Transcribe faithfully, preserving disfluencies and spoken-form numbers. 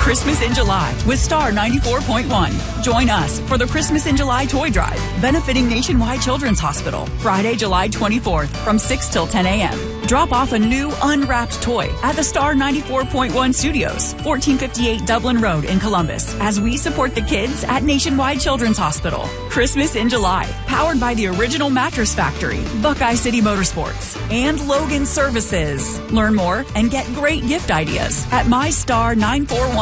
Christmas in July with Star ninety-four point one. Join us for the Christmas in July toy drive, benefiting Nationwide Children's Hospital, Friday, July twenty-fourth from six till ten a.m. Drop off a new unwrapped toy at the Star ninety-four point one Studios, fourteen fifty-eight Dublin Road in Columbus, as we support the kids at Nationwide Children's Hospital. Christmas in July, powered by the Original Mattress Factory, Buckeye City Motorsports, and Logan Services. Learn more and get great gift ideas at my star nine four one